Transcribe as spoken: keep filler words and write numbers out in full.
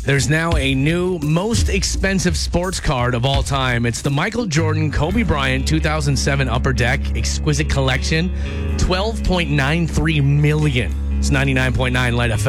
There's now a new most expensive sports card of all time. It's the Michael Jordan Kobe Bryant two thousand seven Upper Deck Exquisite Collection, twelve point nine three million. It's ninety-nine point nine Light F M.